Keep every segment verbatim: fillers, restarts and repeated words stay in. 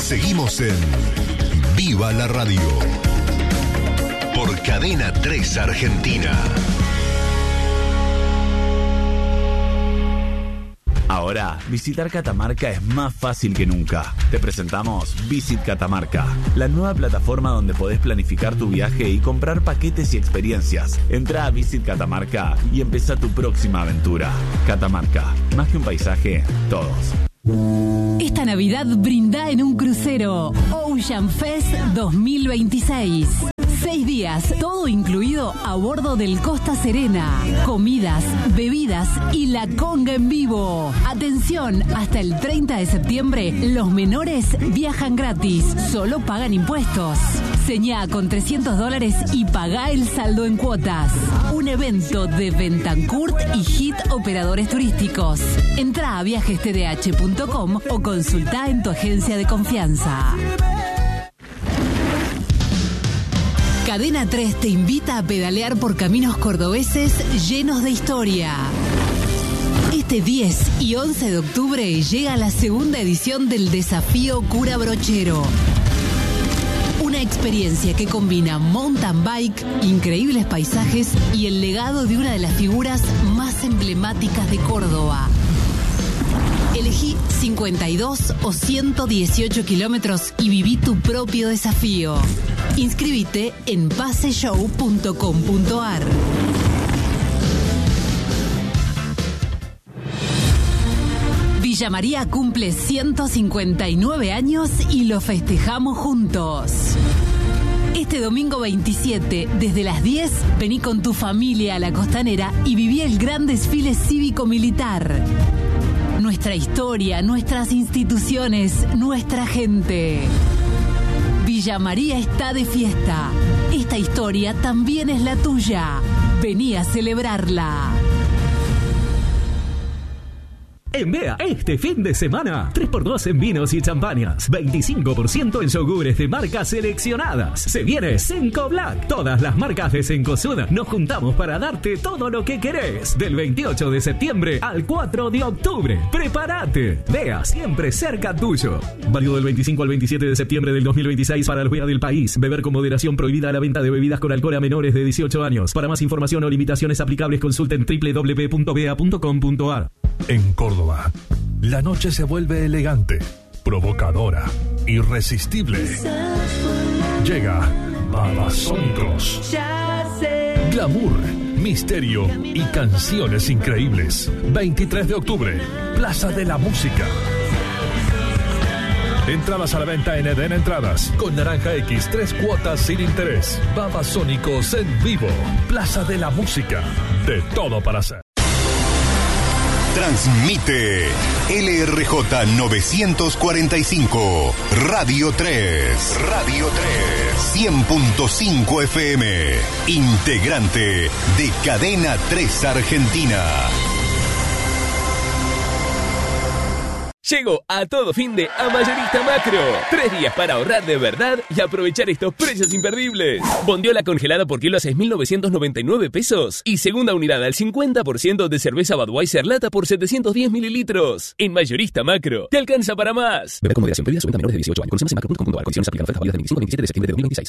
Seguimos en Viva la Radio por Cadena tres Argentina. Ahora, visitar Catamarca es más fácil que nunca. Te presentamos Visit Catamarca, la nueva plataforma donde podés planificar tu viaje y comprar paquetes y experiencias. Entra a Visit Catamarca y empezá tu próxima aventura. Catamarca, más que un paisaje, todos. Esta Navidad brinda en un crucero Ocean Fest dos mil veintiséis. Seis días, todo incluido a bordo del Costa Serena. Comidas, bebidas y la conga en vivo. Atención, hasta el treinta de septiembre, los menores viajan gratis. Solo pagan impuestos. Señá con trescientos dólares y pagá el saldo en cuotas. Un evento de Bentancourt y Hit Operadores Turísticos. Entrá a viajes t d h punto com o consultá en tu agencia de confianza. Cadena tres te invita a pedalear por caminos cordobeses llenos de historia. Este diez y once de octubre llega la segunda edición del Desafío Cura Brochero. Una experiencia que combina mountain bike, increíbles paisajes y el legado de una de las figuras más emblemáticas de Córdoba. Elegí cincuenta y dos o ciento dieciocho kilómetros y viví tu propio desafío. Inscríbete en paseshow punto com punto a r. Villa María cumple ciento cincuenta y nueve años y lo festejamos juntos. Este domingo veintisiete, desde las diez, vení con tu familia a la Costanera y viví el gran desfile cívico-militar. Nuestra historia, nuestras instituciones, nuestra gente. Villa María está de fiesta. Esta historia también es la tuya. Vení a celebrarla. En B E A, este fin de semana, tres por dos en vinos y champañas, veinticinco por ciento en yogures de marcas seleccionadas. Se viene Senco Black. Todas las marcas de Cencosud nos juntamos para darte todo lo que querés. Del veintiocho de septiembre al cuatro de octubre. ¡Prepárate! B E A, siempre cerca tuyo. Válido del veinticinco al veintisiete de septiembre del dos mil veintiséis para el B E A del país. Beber con moderación, prohibida la venta de bebidas con alcohol a menores de dieciocho años. Para más información o limitaciones aplicables, consulten doble u doble u doble u punto b e a punto com punto a r. En Córdoba, la noche se vuelve elegante, provocadora, irresistible. Llega Babasónicos. Glamour, misterio y canciones increíbles. veintitrés de octubre, Plaza de la Música. Entradas a la venta en Eden Entradas. Con Naranja X, tres cuotas sin interés. Babasónicos en vivo. Plaza de la Música. De todo para hacer. Transmite L R J novecientos cuarenta y cinco, Radio tres, Radio tres, cien punto cinco F M, integrante de Cadena tres Argentina. Llegó a todo fin de a Mayorista Macro. Tres días para ahorrar de verdad y aprovechar estos precios imperdibles. Bondiola congelada por kilo a seis mil novecientos noventa y nueve pesos. Y segunda unidad al cincuenta por ciento de cerveza Budweiser lata por setecientos diez mililitros. En Mayorista Macro, te alcanza para más. Beber con moderación, prohibida su venta a menores de dieciocho años. Conocemos en macro punto com punto a r. Condiciones aplican. Ofertas válidas del veinticinco al veintisiete de septiembre de dos mil veintiséis.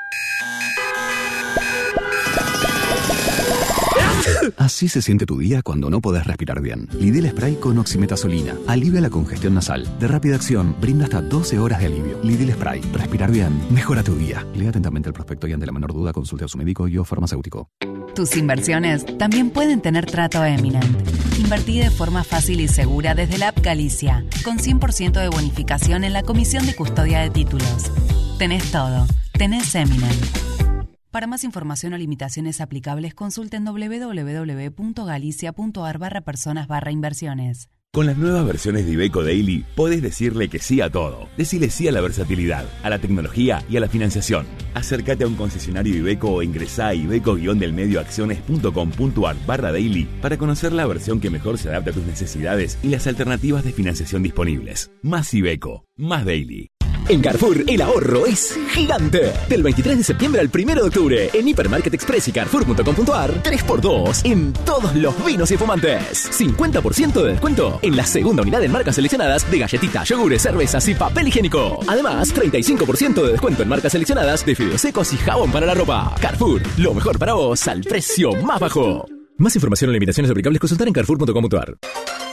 Así se siente tu día cuando no podés respirar bien. Lidl Spray con oximetazolina. Alivia la congestión nasal. De rápida acción, brinda hasta doce horas de alivio. Lidl Spray. Respirar bien. Mejora tu día. Lea atentamente el prospecto y ante la menor duda consulte a su médico y o farmacéutico. Tus inversiones también pueden tener trato Eminent. Invertí de forma fácil y segura desde la app Galicia, con cien por ciento de bonificación en la comisión de custodia de títulos. Tenés todo. Tenés Eminent. Para más información o limitaciones aplicables, consulten doble u doble u doble u punto galicia punto a r barra personas barra inversiones. Con las nuevas versiones de Iveco Daily, podés decirle que sí a todo. Decile sí a la versatilidad, a la tecnología y a la financiación. Acércate a un concesionario Iveco o ingresá a iveco-delmedioacciones punto com punto a r barra daily para conocer la versión que mejor se adapta a tus necesidades y las alternativas de financiación disponibles. Más Iveco, más Daily. En Carrefour, el ahorro es gigante. Del veintitrés de septiembre al primero de octubre, en Hipermarket Express y Carrefour punto com punto a r, tres por dos en todos los vinos y espumantes. cincuenta por ciento de descuento en la segunda unidad en marcas seleccionadas de galletitas, yogures, cervezas y papel higiénico. Además, treinta y cinco por ciento de descuento en marcas seleccionadas de fideos secos y jabón para la ropa. Carrefour, lo mejor para vos al precio más bajo. Más información o limitaciones aplicables, consultar en Carrefour punto com punto a r.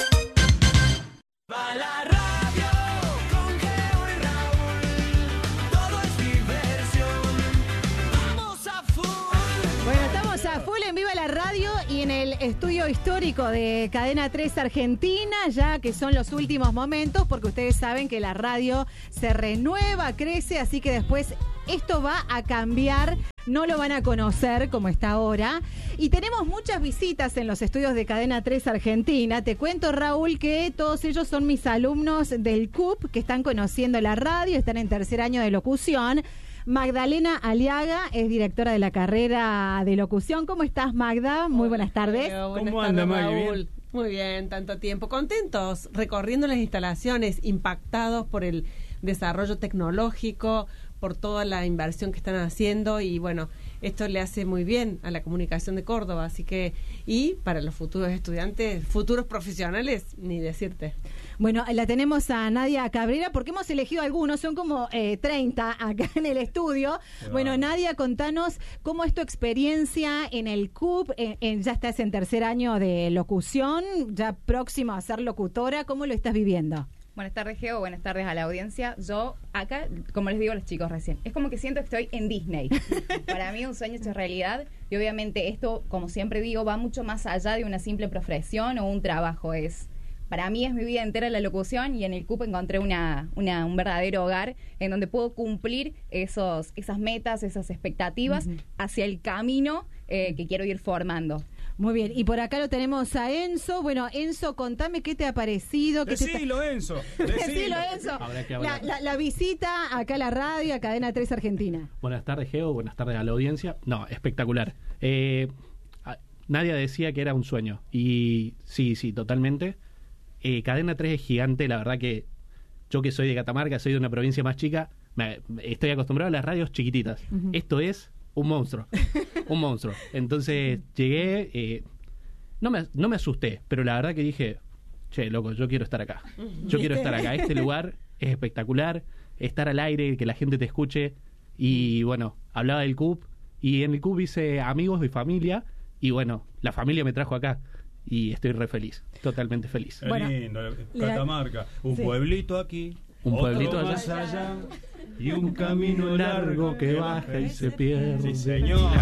En el estudio histórico de Cadena tres Argentina, ya que son los últimos momentos, porque ustedes saben que la radio se renueva, crece, así que después esto va a cambiar, no lo van a conocer como está ahora. Y tenemos muchas visitas en los estudios de Cadena tres Argentina. Te cuento, Raúl, que todos ellos son mis alumnos del C U P, que están conociendo la radio, están en tercer año de locución. Magdalena Aliaga es directora de la carrera de locución. ¿Cómo estás, Magda? Muy buenas tardes. Leo, buenas ¿Cómo anda, Magda? Bien. Muy bien, tanto tiempo. Contentos, recorriendo las instalaciones, impactados por el desarrollo tecnológico, por toda la inversión que están haciendo y bueno, esto le hace muy bien a la comunicación de Córdoba, así que, y para los futuros estudiantes, futuros profesionales, ni decirte. Bueno, la tenemos a Nadia Cabrera, porque hemos elegido algunos, son como eh, treinta acá en el estudio. Wow. Bueno, Nadia, contanos cómo es tu experiencia en el C U P, en, en, ya estás en tercer año de locución, ya próxima a ser locutora, ¿cómo lo estás viviendo? Buenas tardes, Geo, buenas tardes a la audiencia. Yo acá, como les digo a los chicos recién, es como que siento que estoy en Disney. Para mí un sueño hecho realidad y obviamente esto, como siempre digo, va mucho más allá de una simple profesión o un trabajo. Es Para mí es mi vida entera la locución y en el C U P encontré una, una, un verdadero hogar en donde puedo cumplir esos, esas metas, esas expectativas uh-huh. hacia el camino eh, que quiero ir formando. Muy bien, y por acá lo tenemos a Enzo. Bueno, Enzo, contame qué te ha parecido. Qué Decilo, te... Enzo. Decilo, Enzo. La, la, la visita acá a la radio, a Cadena tres Argentina. Buenas tardes, Geo. Buenas tardes a la audiencia. No, espectacular. Eh, Nadia decía que era un sueño. Y sí, sí, totalmente. Eh, Cadena tres es gigante. La verdad que yo que soy de Catamarca, soy de una provincia más chica, me, estoy acostumbrado a las radios chiquititas. Uh-huh. Esto es... un monstruo, un monstruo. Entonces llegué, eh, no me no me asusté, pero la verdad que dije, che, loco, yo quiero estar acá. Yo quiero estar acá. Este lugar es espectacular, estar al aire, que la gente te escuche. Y bueno, hablaba del C U P, y en el C U P hice amigos y familia, y bueno, la familia me trajo acá. Y estoy re feliz, totalmente feliz. Qué bueno, lindo, Catamarca, un sí. pueblito aquí, un pueblito allá. Más allá. Y un camino largo que baja y se pierde. Sí, señor.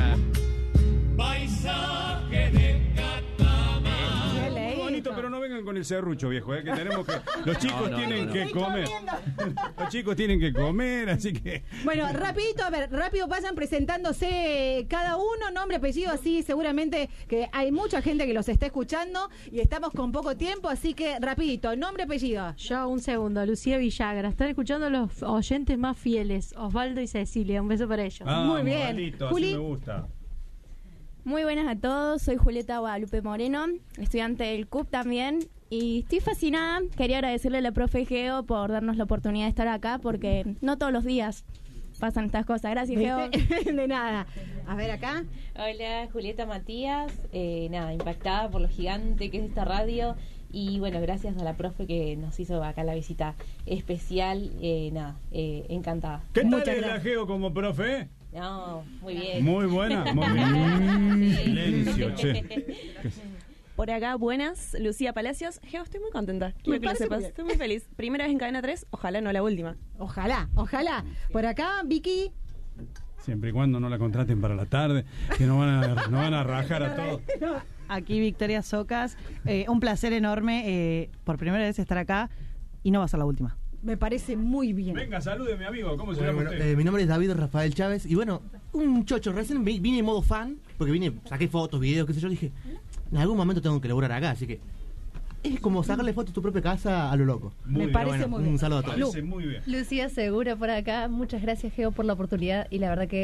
Paisaje de Catamarca. Muy bonito, pero no vengan con el serrucho, viejo, ¿eh? Que tenemos que... Los chicos no, no, tienen no, no. que comer. Los chicos tienen que comer, así que... Bueno, rapidito, a ver, rápido vayan presentándose cada uno, nombre, apellido, así seguramente que hay mucha gente que los está escuchando y estamos con poco tiempo, así que rapidito, nombre, apellido. Yo, un segundo, Lucía Villagra. Están escuchando los oyentes más fieles, Osvaldo y Cecilia. Un beso para ellos. Ah, muy bien. Maldito, Juli. Así me gusta. Muy buenas a todos, soy Julieta Guadalupe Moreno, estudiante del C U P también, y estoy fascinada. Quería agradecerle a la profe Geo por darnos la oportunidad de estar acá, porque no todos los días pasan estas cosas. Gracias, Geo. De nada. A ver acá. Hola, Julieta Matías, eh, nada, impactada por lo gigante que es esta radio. Y bueno, gracias a la profe que nos hizo acá la visita especial, eh, nada, eh, encantada. ¿Qué tal es la Geo como profe? No, muy bien. Muy buena, muy bien. Sí. Silencio, che. Por acá, buenas, Lucía Palacios. Geo, estoy muy contenta, quiero que lo sepas. Estoy muy feliz. Primera vez en Cadena tres, ojalá no la última. Ojalá, ojalá. Por acá, Vicky. Siempre y cuando no la contraten para la tarde, que no van a, no van a rajar a todos. Aquí Victoria Socas, eh, un placer enorme, eh, por primera vez estar acá y no va a ser la última. Me parece muy bien. Venga, salude mi amigo, ¿cómo se bueno, llama bueno, usted? Eh, mi nombre es David Rafael Chávez y bueno, un chocho, recién vine en modo fan, porque vine, saqué fotos, videos, qué sé yo, dije, en algún momento tengo que laburar acá, así que es como sacarle fotos a tu propia casa a lo loco. Muy Me bien. parece bueno, muy bien. Un saludo a todos. Parece muy bien. Lucía Segura por acá, muchas gracias, Geo, por la oportunidad y la verdad que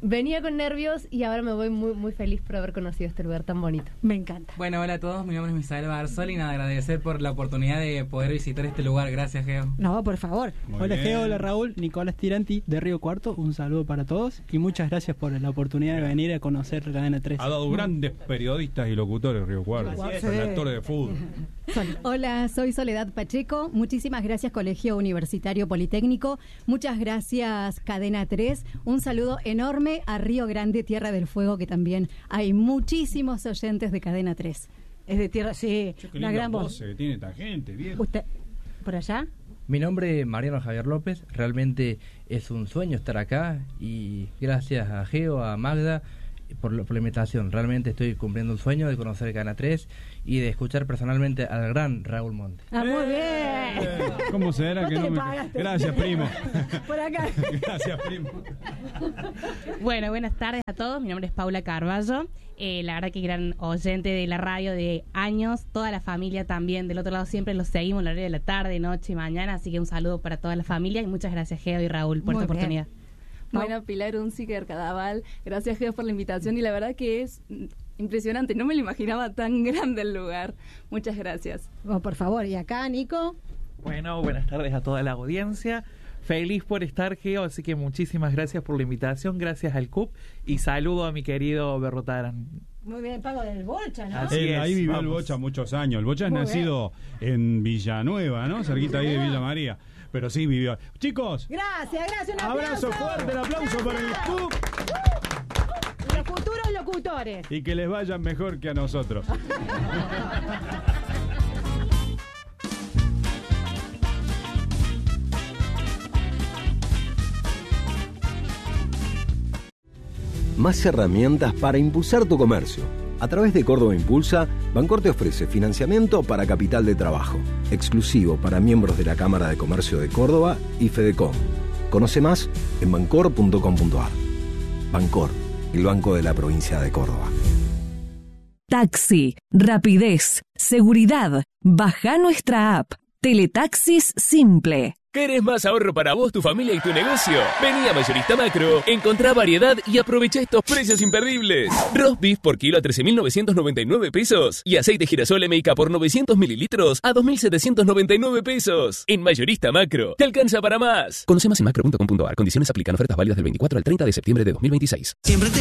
venía con nervios y ahora me voy muy muy feliz por haber conocido este lugar tan bonito. Me encanta. Bueno, hola a todos, mi nombre es Misael Barzol y nada, agradecer por la oportunidad de poder visitar este lugar. Gracias, Geo. No, por favor. Muy hola, bien. Geo, hola, Raúl. Nicolás Tiranti, de Río Cuarto. Un saludo para todos y muchas gracias por la oportunidad de venir a conocer Cadena tres. Ha dado grandes periodistas y locutores Río Cuarto. Son actores de fútbol. Hola, soy Soledad Pacheco. Muchísimas gracias, Colegio Universitario Politécnico. Muchas gracias, Cadena tres. Un saludo enorme a Río Grande, Tierra del Fuego, que también hay muchísimos oyentes de Cadena tres. Es de tierra, sí, Qué una gran voz. Que tiene esta gente, viejo. ¿Usted, por allá? Mi nombre es Mariano Javier López. Realmente es un sueño estar acá y gracias a Geo, a Magda, por, lo, por la invitación. Realmente estoy cumpliendo un sueño de conocer Cadena tres y de escuchar personalmente al gran Raúl Monte. Ah, muy bien. ¿Cómo será que no me... Gracias, primo. Por acá. Gracias, primo. Bueno, buenas tardes a todos. Mi nombre es Paula Carballo. Eh, la verdad que gran oyente de la radio de años. Toda la familia también. Del otro lado siempre los seguimos en la hora de la tarde, noche y mañana. Así que un saludo para toda la familia y muchas gracias, Geo y Raúl, por Muy esta bien. oportunidad. Bueno, Pilar Unziger Cadaval, gracias, Geo, por la invitación y la verdad que es impresionante, no me lo imaginaba tan grande el lugar. Muchas gracias. Oh, por favor, y acá, Nico. Bueno, buenas tardes a toda la audiencia. Feliz por estar, Geo, así que muchísimas gracias por la invitación, gracias al C U P y saludo a mi querido Berrotarán. Muy bien, Pago del Bocha, ¿no? Él, es, ahí vivió vamos. el Bocha muchos años. El Bocha es Muy nacido en Villanueva, ¿no? Cerquita ahí de Villa María. Pero sí vivió. Chicos, Gracias, gracias, un abrazo aplauso. fuerte, el aplauso para el C U P. Los futuros locutores. Y que les vayan mejor que a nosotros. Más herramientas para impulsar tu comercio. A través de Córdoba Impulsa, Bancor te ofrece financiamiento para capital de trabajo, exclusivo para miembros de la Cámara de Comercio de Córdoba y Fedecom. Conoce más en bancor punto com punto a r. Bancor, el banco de la provincia de Córdoba. Taxi, rapidez, seguridad. Baja nuestra app. Teletaxis Simple. ¿Querés más ahorro para vos, tu familia y tu negocio? Vení a Mayorista Macro, encontrá variedad y aprovecha estos precios imperdibles. Roast beef por kilo a trece mil novecientos noventa y nueve pesos y aceite girasol M I K por novecientos mililitros a dos mil setecientos noventa y nueve pesos. En Mayorista Macro, te alcanza para más. Conoce más en macro punto com punto a r. Condiciones aplican. Ofertas válidas del veinticuatro al treinta de septiembre de dos mil veintiséis. Siempre te